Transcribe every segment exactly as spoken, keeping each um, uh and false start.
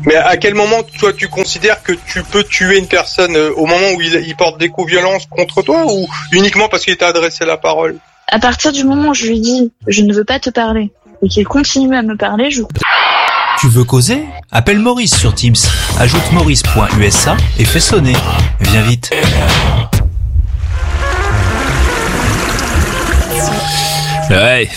Mais à quel moment, toi, tu considères que tu peux tuer une personne euh, au moment où il, il porte des coups violents contre toi, ou uniquement parce qu'il t'a adressé la parole? À partir du moment où je lui dis « je ne veux pas te parler » et qu'il continue à me parler, je... Tu veux causer? Appelle Maurice sur Teams. Ajoute maurice point u s a et fais sonner. Viens vite. Ouais.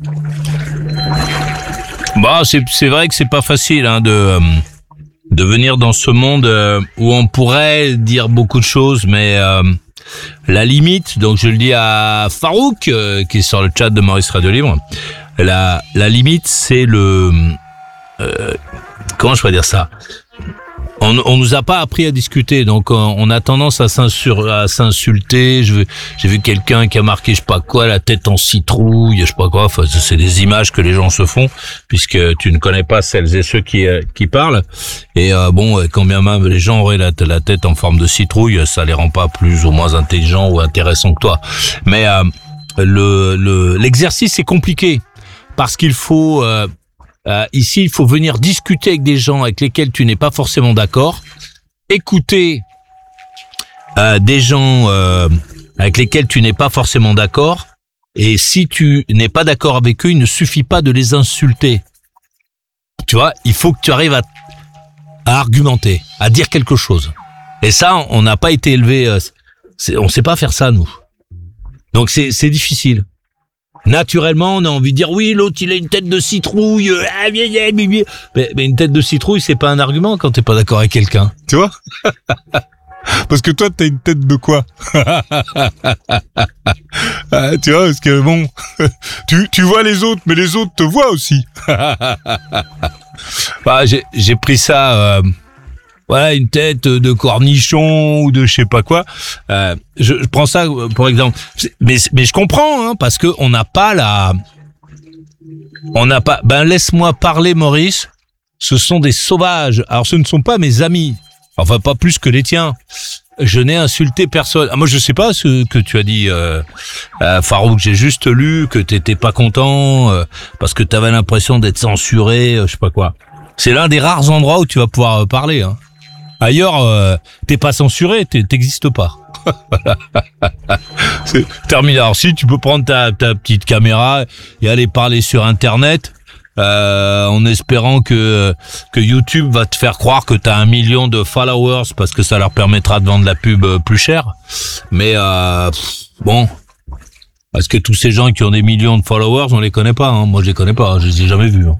Bah, c'est c'est vrai que c'est pas facile hein, de euh, de venir dans ce monde euh, où on pourrait dire beaucoup de choses, mais euh, la limite. Donc je le dis à Farouk euh, qui est sur le chat de Maurice Radio Libre. La la limite c'est le euh, comment je pourrais dire ça. On, on nous a pas appris à discuter, donc on, on a tendance à, s'insur, à s'insulter. Je, j'ai vu quelqu'un qui a marqué je sais pas quoi, la tête en citrouille, je sais pas quoi. Enfin, c'est des images que les gens se font, puisque tu ne connais pas celles et ceux qui qui parlent. Et euh, bon, quand bien même les gens auraient la, la tête en forme de citrouille, ça les rend pas plus ou moins intelligents ou intéressants que toi. Mais euh, le, le l'exercice est compliqué parce qu'il faut euh, Euh, ici, il faut venir discuter avec des gens avec lesquels tu n'es pas forcément d'accord, écouter euh, des gens euh, avec lesquels tu n'es pas forcément d'accord, et si tu n'es pas d'accord avec eux, il ne suffit pas de les insulter. Tu vois, il faut que tu arrives à, à argumenter, à dire quelque chose. Et ça, on n'a pas été élevé, euh, c'est, on sait pas faire ça, nous. Donc c'est, c'est difficile. Naturellement, on a envie de dire oui, l'autre il a une tête de citrouille. Mais, mais une tête de citrouille, c'est pas un argument quand t'es pas d'accord avec quelqu'un. Tu vois? Parce que toi, t'as une tête de quoi? Ah, tu vois, parce que bon, tu tu vois les autres, mais les autres te voient aussi. Bah, j'ai j'ai pris ça. Euh, Voilà, une tête de cornichon ou de je sais pas quoi. Euh, je, je prends ça pour exemple. Mais mais je comprends hein, parce que on n'a pas la, on n'a pas. Ben laisse-moi parler, Maurice. Ce sont des sauvages. Alors ce ne sont pas mes amis. Enfin pas plus que les tiens. Je n'ai insulté personne. Ah, moi je sais pas ce que tu as dit, euh, euh, Farouk. J'ai juste lu que t'étais pas content euh, parce que t'avais l'impression d'être censuré, euh, je sais pas quoi. C'est l'un des rares endroits où tu vas pouvoir euh, parler. Hein. Ailleurs, euh, t'es pas censuré, t'es, t'existes pas. C'est terminé. Alors si tu peux prendre ta, ta petite caméra et aller parler sur Internet, euh, en espérant que que YouTube va te faire croire que t'as un million de followers parce que ça leur permettra de vendre la pub plus cher. Mais euh, pff, bon, parce que tous ces gens qui ont des millions de followers, on les connaît pas. Hein. Moi, je les connais pas. Je les ai jamais vus. Hein.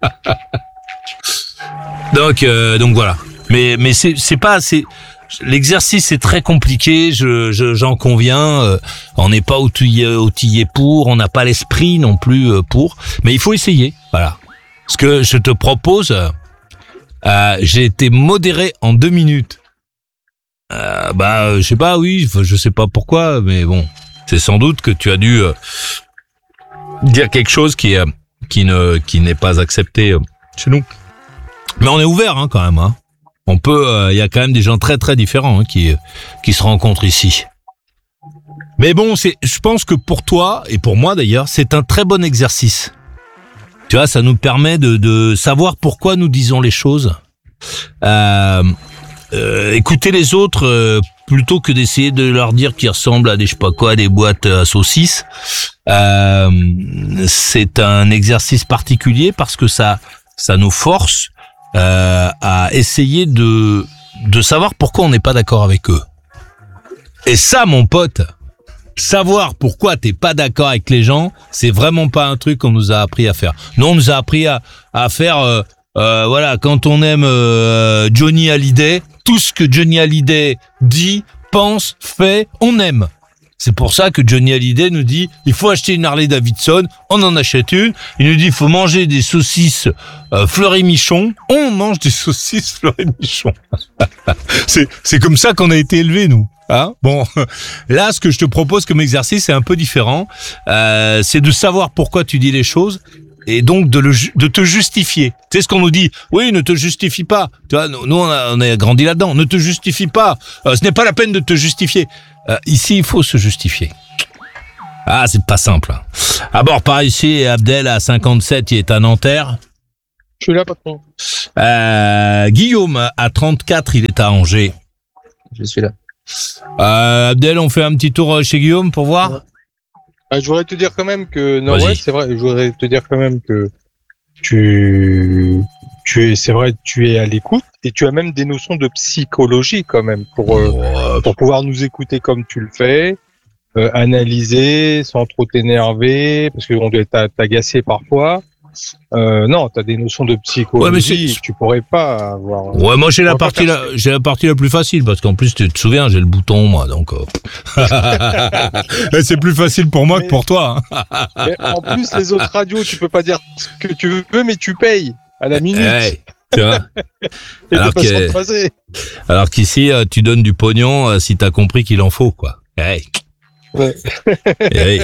donc euh, donc voilà. Mais mais c'est c'est pas c'est l'exercice est très compliqué, je, je j'en conviens, euh, on n'est pas outillé, outillé pour, on n'a pas l'esprit non plus euh, pour, mais il faut essayer, voilà. Ce que je te propose, euh, j'ai été modéré en deux minutes. Euh, bah je sais pas, oui, je sais pas pourquoi, mais bon, c'est sans doute que tu as dû euh, dire quelque chose qui euh, qui ne qui n'est pas accepté euh, chez nous. Mais on est ouvert hein quand même hein. On peut, il euh, y a quand même des gens très très différents hein, qui qui se rencontrent ici. Mais bon, c'est, je pense que pour toi et pour moi d'ailleurs, c'est un très bon exercice. Tu vois, ça nous permet de, de savoir pourquoi nous disons les choses. Euh, euh, écouter les autres euh, plutôt que d'essayer de leur dire qu'ils ressemblent à des je sais pas quoi, des boîtes à saucisses. Euh, c'est un exercice particulier parce que ça ça nous force Euh, à essayer de de savoir pourquoi on n'est pas d'accord avec eux. Et ça, mon pote, savoir pourquoi t'es pas d'accord avec les gens, c'est vraiment pas un truc qu'on nous a appris à faire. Nous, on nous a appris à à faire, euh, euh, voilà, quand on aime euh, Johnny Hallyday, tout ce que Johnny Hallyday dit, pense, fait, on aime. C'est pour ça que Johnny Hallyday nous dit il faut acheter une Harley Davidson, on en achète une. Il nous dit il faut manger des saucisses euh, Fleury-Michon, on mange des saucisses Fleury-Michon. c'est c'est comme ça qu'on a été élevés nous. Hein bon, là ce que je te propose comme exercice c'est un peu différent. Euh, c'est de savoir pourquoi tu dis les choses et donc de le de te justifier. Tu sais ce qu'on nous dit? Oui, ne te justifie pas. Tu vois, nous on a, on a grandi là-dedans. Ne te justifie pas. Euh, ce n'est pas la peine de te justifier. Euh, ici, il faut se justifier. Ah, c'est pas simple. À bord par ici, Abdel à cinquante-sept, il est à Nanterre. Je suis là, patron. Euh, Guillaume, à trente-quatre, il est à Angers. Je suis là. Euh, Abdel, on fait un petit tour chez Guillaume pour voir. Ah, je voudrais te dire quand même que non, Vas-y. ouais, c'est vrai. Je voudrais te dire quand même que tu, tu es, c'est vrai, tu es à l'écoute et tu as même des notions de psychologie quand même pour euh, pour pouvoir nous écouter comme tu le fais, euh, analyser sans trop t'énerver parce qu'on doit être t'agacer parfois. Euh, non, t'as des notions de psychologie. Ouais, mais c'est- tu pourrais pas avoir. Ouais, moi j'ai la On va pas partie faire la, j'ai la partie la plus facile parce qu'en plus tu te souviens, j'ai le bouton moi donc. euh. Eh, c'est plus facile pour moi que pour toi. hein. Mais en plus, les autres radios, tu peux pas dire ce que tu veux, mais tu payes à la minute. Hey, tu vois. Et alors de façon que- de passer. Alors qu'ici euh, tu donnes du pognon euh, si t'as compris qu'il en faut quoi. Hey. Ouais. Hey.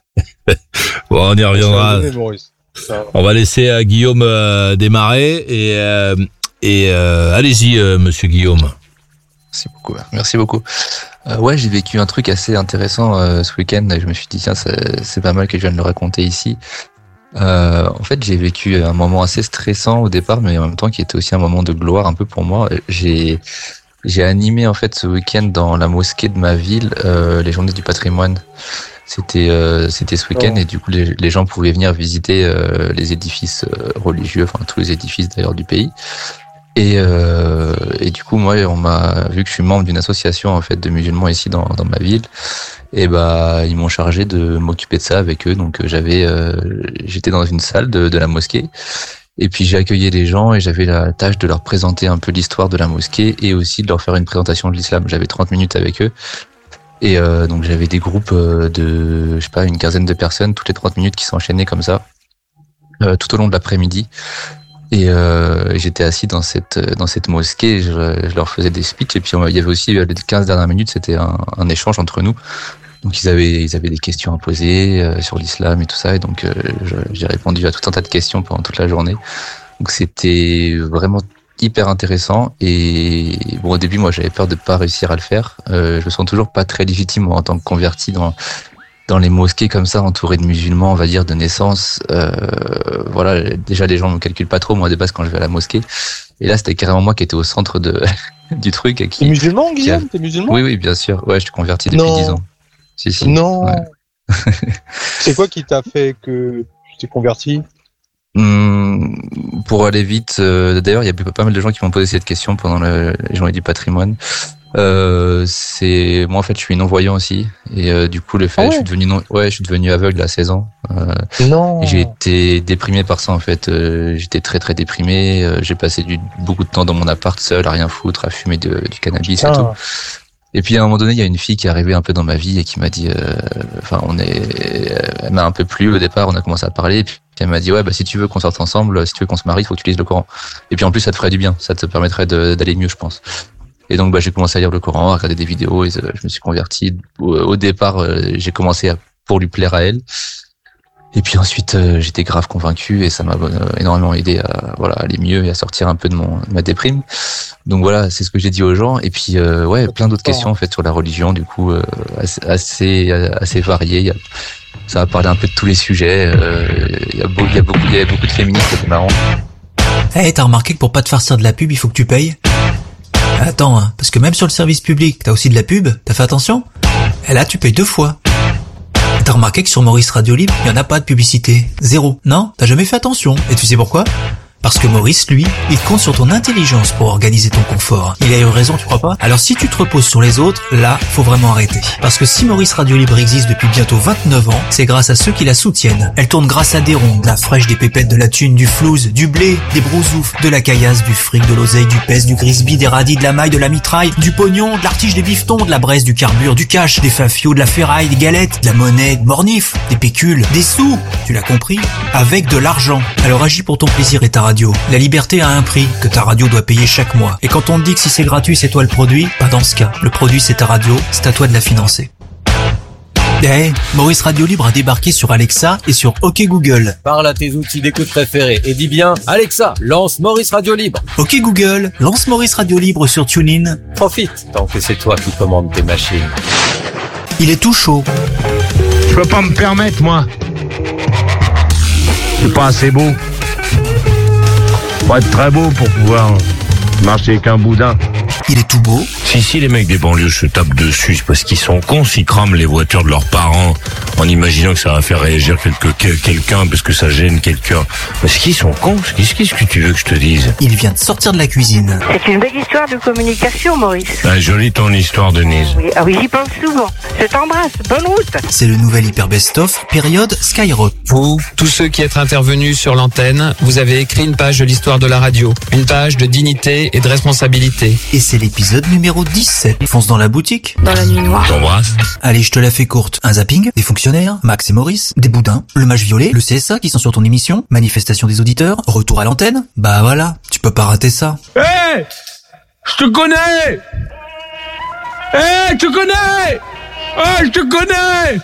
Bon, on y reviendra. Ça va donner, Maurice. Ça va. On va laisser euh, Guillaume euh, démarrer et euh, et euh, allez-y euh, Monsieur Guillaume. Merci beaucoup. Merci beaucoup. Euh, ouais, j'ai vécu un truc assez intéressant euh, ce week-end. Je me suis dit tiens, c'est, c'est pas mal que je vienne le raconter ici. Euh, en fait, j'ai vécu un moment assez stressant au départ, mais en même temps qui était aussi un moment de gloire un peu pour moi. J'ai j'ai animé en fait ce week-end dans la mosquée de ma ville euh, les Journées du patrimoine. C'était euh, c'était ce week-end Oh. et du coup les, les gens pouvaient venir visiter euh, les édifices euh, religieux, enfin tous les édifices d'ailleurs du pays. Et, euh, et du coup, moi, on m'a vu que je suis membre d'une association en fait de musulmans ici dans, dans ma ville. Et bah, ils m'ont chargé de m'occuper de ça avec eux. Donc, j'avais, euh, j'étais dans une salle de, de la mosquée. Et puis, j'ai accueilli les gens et j'avais la tâche de leur présenter un peu l'histoire de la mosquée et aussi de leur faire une présentation de l'islam. J'avais trente minutes avec eux. Et euh, donc, j'avais des groupes de, je sais pas, une quinzaine de personnes toutes les trente minutes qui s'enchaînaient comme ça, euh, tout au long de l'après-midi. Et euh, j'étais assis dans cette dans cette mosquée, je, je leur faisais des speeches et puis il y avait aussi les quinze dernières minutes, c'était un, un échange entre nous. Donc ils avaient ils avaient des questions à poser euh, sur l'islam et tout ça et donc euh, je, j'ai répondu à tout un tas de questions pendant toute la journée. Donc c'était vraiment hyper intéressant et bon au début moi j'avais peur de pas réussir à le faire. Euh, je me sens toujours pas très légitime moi, en tant que converti dans dans les mosquées comme ça, entouré de musulmans, on va dire, de naissance. Euh, voilà, déjà les gens me calculent pas trop, moi, de base, quand je vais à la mosquée. Et là, c'était carrément moi qui étais au centre de du truc. Et qui... T'es musulman, Guillaume? T'es musulman? Oui, oui, bien sûr. Ouais, je suis converti depuis Non. dix ans. Si, si. Non. Ouais. C'est quoi qui t'a fait que tu t'es converti? Hum, pour aller vite, euh, d'ailleurs, il y a pas mal de gens qui m'ont posé cette question pendant le, les Journées du patrimoine. Euh, c'est moi en fait je suis non-voyant aussi et euh, du coup le fait Ah ouais. je suis devenu non ouais je suis devenu aveugle à seize ans. Euh, Non. Et j'ai été déprimé par ça en fait. Euh, j'étais très très déprimé. Euh, j'ai passé du, beaucoup de temps dans mon appart seul à rien foutre, à fumer de, du cannabis et tout. Et puis à un moment donné, il y a une fille qui est arrivée un peu dans ma vie et qui m'a dit, euh, enfin on est, elle m'a un peu plu au départ. On a commencé à parler. Et puis elle m'a dit ouais bah si tu veux qu'on sorte ensemble, si tu veux qu'on se marie, il faut que tu lises le Coran. Et puis en plus ça te ferait du bien, ça te permettrait de, d'aller mieux je pense. Et donc bah j'ai commencé à lire le Coran, à regarder des vidéos et euh, je me suis converti. Au, au départ euh, j'ai commencé à, pour lui plaire à elle. Et puis ensuite, euh, j'étais grave convaincu et ça m'a euh, énormément aidé à voilà aller mieux et à sortir un peu de mon de ma déprime. Donc voilà, c'est ce que j'ai dit aux gens. Et puis euh, ouais, plein d'autres questions en fait sur la religion, du coup euh, assez assez, assez variées. Il y a, ça va parler un peu de tous les sujets. Euh, il y a beaucoup, il y a beaucoup, il y a beaucoup de féministes, c'est marrant. Eh, hey, t'as remarqué que pour pas te farcir de la pub, il faut que tu payes? Attends, hein, parce que même sur le service public, t'as aussi de la pub. T'as fait attention? Et là, tu payes deux fois. T'as remarqué que sur Maurice Radio Libre, il y en a pas de publicité. Zéro. Non? T'as jamais fait attention. Et tu sais pourquoi? Parce que Maurice, lui, il compte sur ton intelligence pour organiser ton confort. Il a eu raison, tu crois pas? Alors si tu te reposes sur les autres, là, faut vraiment arrêter. Parce que si Maurice Radio Libre existe depuis bientôt vingt-neuf ans, c'est grâce à ceux qui la soutiennent. Elle tourne grâce à des ronds, de la fraîche, des pépettes, de la thune, du flouze, du blé, des brousoufs, de la caillasse, du fric, de l'oseille, du pèse, du grisby, des radis, de la maille, de la mitraille, du pognon, de l'artige, des bifetons, de la braise, du carbure, du cash, des fafios, de la ferraille, des galettes, de la monnaie, de mornif, des pécules, des sous, tu l'as compris? Avec de l'argent. Alors agis pour ton plaisir et ta radio. La liberté a un prix que ta radio doit payer chaque mois. Et quand on te dit que si c'est gratuit, c'est toi le produit, pas dans ce cas. Le produit, c'est ta radio, c'est à toi de la financer. Eh, hey, Maurice Radio Libre a débarqué sur Alexa et sur OK Google. Parle à tes outils d'écoute préférés et dis bien « Alexa, lance Maurice Radio Libre ». OK Google, lance Maurice Radio Libre sur TuneIn. Profite tant que c'est toi qui commandes tes machines. Il est tout chaud. Je peux pas me permettre, moi. C'est pas assez beau. Faut être très beau pour pouvoir marcher avec un boudin. Il est tout beau. Si, si, les mecs des banlieues se tapent dessus, c'est parce qu'ils sont cons, s'ils crament les voitures de leurs parents en imaginant que ça va faire réagir quelque, quelqu'un parce que ça gêne quelqu'un. Parce qu'ils sont cons, qu'est-ce, qu'est-ce que tu veux que je te dise? Il vient de sortir de la cuisine. C'est une belle histoire de communication, Maurice. Ah, jolie ton histoire, Denise. Oui, ah oui, j'y pense souvent. Je t'embrasse, bonne route. C'est le nouvel Hyper Best-of, période Skyrock. Vous, tous ceux qui êtes intervenus sur l'antenne, vous avez écrit une page de l'histoire de la radio. Une page de dignité et de responsabilité. Et c'est l'épisode numéro dix-sept. Fonce dans la boutique. Dans la nuit noire. T'embrasse. Allez, je te la fais courte. Un zapping, des fonctionnaires, Max et Maurice, des boudins, le match violet, le C S A qui sont sur ton émission, manifestation des auditeurs, retour à l'antenne. Bah voilà, tu peux pas rater ça. Hé hey, je te connais. Hé, hey, je te connais. Ah, je te connais.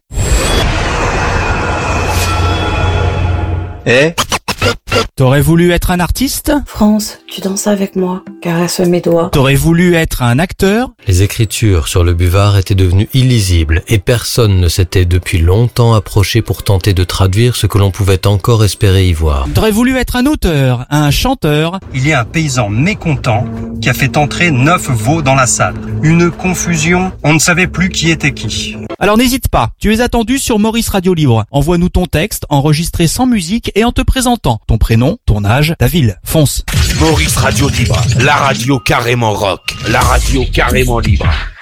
Eh, t'aurais voulu être un artiste? France, tu danses avec moi, caresse mes doigts. T'aurais voulu être un acteur? Les écritures sur le buvard étaient devenues illisibles et personne ne s'était depuis longtemps approché pour tenter de traduire ce que l'on pouvait encore espérer y voir. T'aurais voulu être un auteur, un chanteur? Il y a un paysan mécontent qui a fait entrer neuf veaux dans la salle. Une confusion, on ne savait plus qui était qui. Alors n'hésite pas, tu es attendu sur Maurice Radio Libre. Envoie-nous ton texte, enregistré sans musique et en te présentant ton prénom, ton âge, ta ville. Fonce. Maurice Radio Libre, la radio carrément rock, la radio carrément libre.